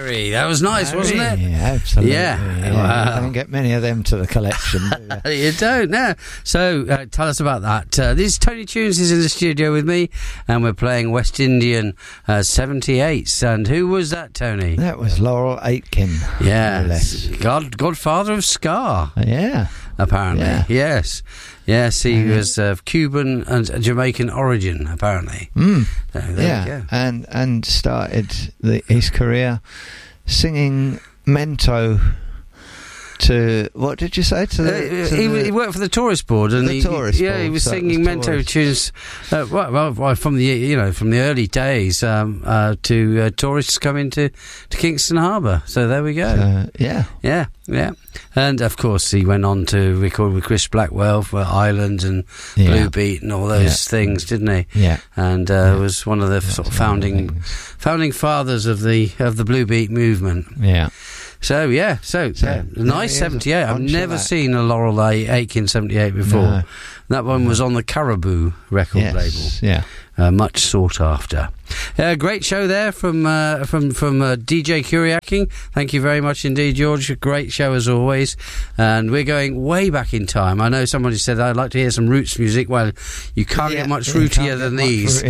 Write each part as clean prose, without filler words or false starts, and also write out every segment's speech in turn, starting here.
Harry. That was nice, wasn't it? Yeah, absolutely. Yeah. Wow. You don't get many of them to the collection, do you? You don't, no. So, tell us about that. This is Tony Tunes is in the studio with me, and we're playing West Indian 78s. And who was that, Tony? That was Laurel Aitken. Yes. Godfather of ska. Yeah. Apparently. Yeah. Yes, he was of Cuban and Jamaican origin, apparently. Mm. So there we go. And started his career singing mento to, what did you say? He worked for the tourist board, and he was singing mento tunes. From the early days to tourists coming to Kingston Harbour. So there we go. Yeah. And of course, he went on to record with Chris Blackwell for Island and Blue Beat and all those things, didn't he? Yeah. And was one of the sort of founding fathers of the Blue Beat movement. Yeah. So nice 78. I've never seen a Laurel Aitken 78 before. No. That one was on the Caribou record label. Yeah. Much sought after. Great show there from DJ Kuriaking. Thank you very much indeed, George. Great show as always. And we're going way back in time. I know somebody said I'd like to hear some roots music. Well, you can't get much rootier than these.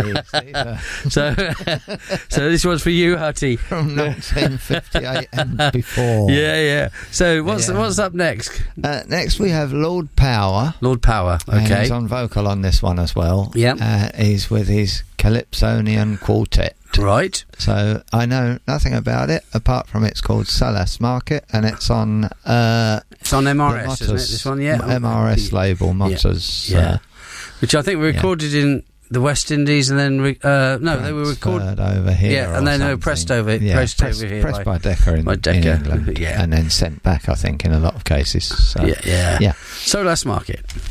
So this one's for you, Hutty. From 1958 and before. Yeah. So what's up next? Next we have Lord Power. Lord Power. Okay. And he's on vocal on this one as well. Yeah. He's with his Calypsonian Quartet. Right. So I know nothing about it apart from it's called Salas Market, and it's on MRS, isn't it? This one, MRS label, Motters. Which I think we recorded in the West Indies, and then they were recorded over here. Yeah, and then they were pressed over here. Pressed by Decca in England, and then sent back, I think, in a lot of cases. So, yeah. Salas Market.